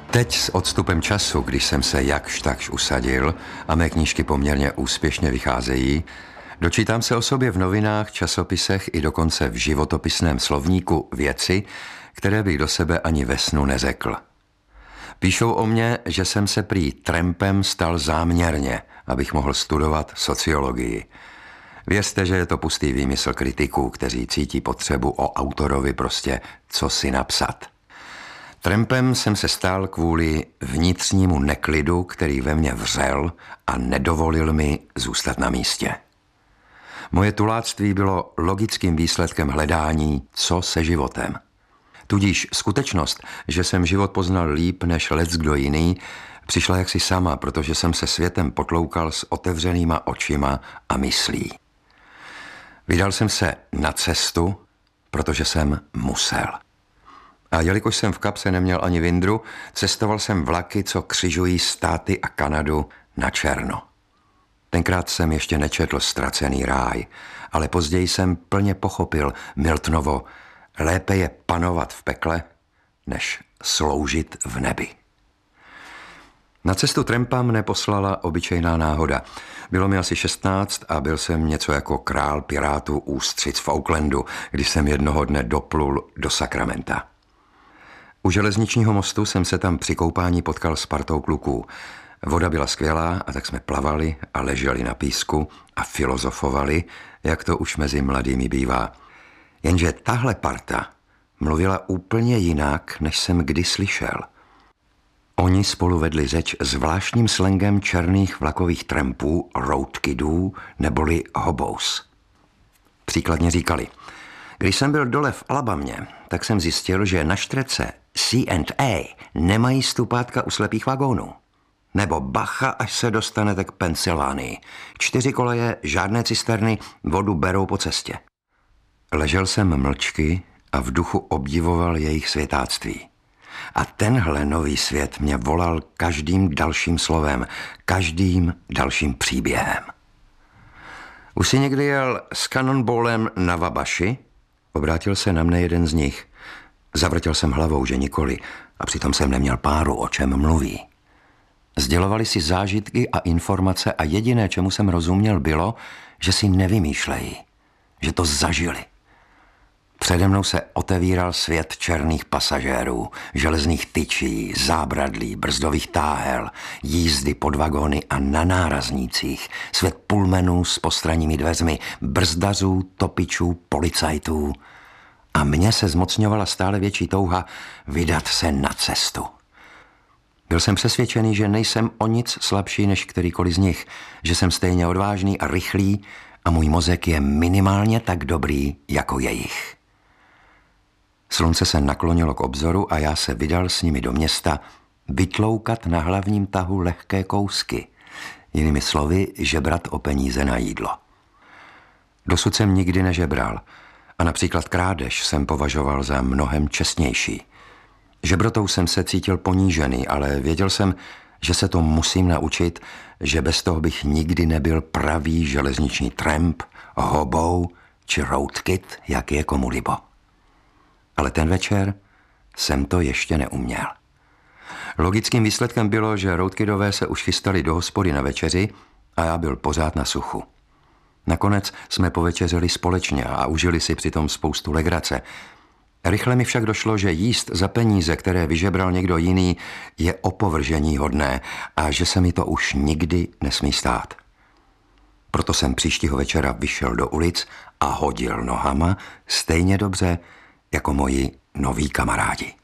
Teď s odstupem času, když jsem se jakž takž usadil a mé knížky poměrně úspěšně vycházejí, dočítám se o sobě v novinách, časopisech i dokonce v životopisném slovníku věci, které bych do sebe ani ve snu neřekl. Píšou o mně, že jsem se prý trampem stal záměrně, abych mohl studovat sociologii. Věřte, že je to pustý výmysl kritiků, kteří cítí potřebu o autorovi prostě co si napsat. Trampem jsem se stal kvůli vnitřnímu neklidu, který ve mně vřel a nedovolil mi zůstat na místě. Moje tuláctví bylo logickým výsledkem hledání, co se životem. Tudíž skutečnost, že jsem život poznal líp než leckdo jiný, přišla jaksi sama, protože jsem se světem potloukal s otevřenýma očima a myslí. Vydal jsem se na cestu, protože jsem musel. A jelikož jsem v kapse neměl ani vindru, cestoval jsem vlaky, co křižují státy a Kanadu na černo. Tenkrát jsem ještě nečetl Ztracený ráj, ale později jsem plně pochopil Miltonovo: lépe je panovat v pekle, než sloužit v nebi. Na cestu trampa mne poslala obyčejná náhoda. Bylo mi asi 16 a byl jsem něco jako král pirátů ústřic v Aucklandu, když jsem jednoho dne doplul do Sacramenta. U železničního mostu jsem se tam při koupání potkal s partou kluků. Voda byla skvělá a tak jsme plavali a leželi na písku a filozofovali, jak to už mezi mladými bývá. Jenže tahle parta mluvila úplně jinak, než jsem kdy slyšel. Oni spolu vedli řeč zvláštním slangem černých vlakových trampů, roadkidů neboli hobos. Příkladně říkali: když jsem byl dole v Alabamě, tak jsem zjistil, že na štrece C&A nemají stupátka u slepých vagónů. Nebo bacha, až se dostanete k Pensylvánii. 4 koleje, žádné cisterny, vodu berou po cestě. Ležel jsem mlčky a v duchu obdivoval jejich světáctví. A tenhle nový svět mě volal každým dalším slovem, každým dalším příběhem. Už si někdy jel s Cannonballem na Wabaši? Obrátil se na mne jeden z nich. Zavrtěl jsem hlavou, že nikoli, a přitom jsem neměl páru, o čem mluví. Sdělovali si zážitky a informace a jediné, čemu jsem rozuměl, bylo, že si nevymýšlejí, že to zažili. Přede mnou se otevíral svět černých pasažérů, železných tyčí, zábradlí, brzdových táhel, jízdy pod vagóny a na náraznících, svět pulmenů s postranními dveřmi, brzdařů, topičů, policajtů. A mně se zmocňovala stále větší touha vydat se na cestu. Byl jsem přesvědčený, že nejsem o nic slabší než kterýkoliv z nich, že jsem stejně odvážný a rychlý a můj mozek je minimálně tak dobrý jako jejich. Slunce se naklonilo k obzoru a já se vydal s nimi do města vytloukat na hlavním tahu lehké kousky, jinými slovy žebrat o peníze na jídlo. Dosud jsem nikdy nežebral a například krádež jsem považoval za mnohem čestnější. Žebrotou jsem se cítil ponížený, ale věděl jsem, že se to musím naučit, že bez toho bych nikdy nebyl pravý železniční tramp, hobou či roadkid, jak je komu libo. Ale ten večer jsem to ještě neuměl. Logickým výsledkem bylo, že roadkidové se už chystali do hospody na večeři a já byl pořád na suchu. Nakonec jsme povečeřili společně a užili si přitom spoustu legrace. Rychle mi však došlo, že jíst za peníze, které vyžebral někdo jiný, je opovržení hodné a že se mi to už nikdy nesmí stát. Proto jsem příštího večera vyšel do ulic a hodil nohama stejně dobře jako moji noví kamarádi.